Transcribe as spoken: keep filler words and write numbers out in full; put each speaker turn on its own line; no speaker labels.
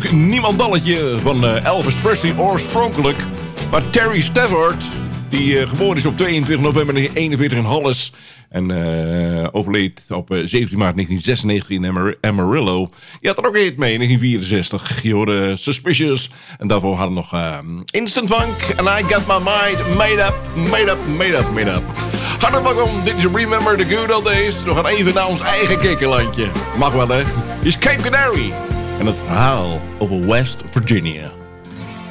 natuurlijk niemandalletje van uh, Elvis Presley oorspronkelijk. Maar Terry Stafford, die uh, geboren is op tweeëntwintig november negentien eenenveertig in Hollis. En uh, overleed op uh, zeventien maart negentien zesennegentig in Amar- Amarillo. Die had er ook een hit mee in negentien vierenzestig. Je hoorde Suspicious. En daarvoor hadden we nog uh, Instant Funk. And I got my mind made up, made up, made up, made up. Hartelijk welkom. Dit is Remember the Good Old Days. We gaan even naar ons eigen kikkerlandje. Mag wel, hè? Hier is Cape Canary. En het verhaal over West Virginia.